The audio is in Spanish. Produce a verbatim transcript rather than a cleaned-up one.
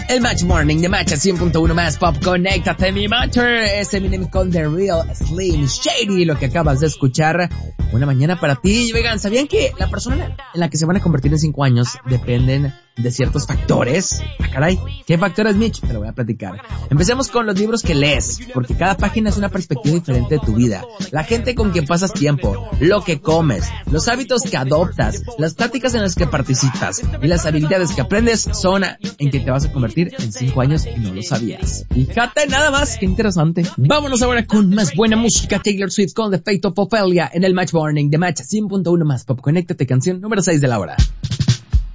El Match Morning de Match cien punto uno más Pop. Conéctate, mi Matcher. Es Eminem con The Real Slim Shady, lo que acabas de escuchar. Una mañana para ti. Vegan, ¿sabían que la persona en la que se van a convertir en cinco años dependen de ciertos factores? Ah, caray, ¿qué factores, Mitch? Te lo voy a platicar. Empecemos con los libros que lees, porque cada página es una perspectiva diferente de tu vida. La gente con quien pasas tiempo, lo que comes, los hábitos que adoptas, las pláticas en las que participas y las habilidades que aprendes son en que te vas a convertir en cinco años y no lo sabías. Fíjate nada más, qué interesante. Vámonos ahora con más buena música. Taylor Swift con The Fate of Ophelia en el Match Morning de Match cien punto uno más Pop. Conéctate, canción número seis de la hora.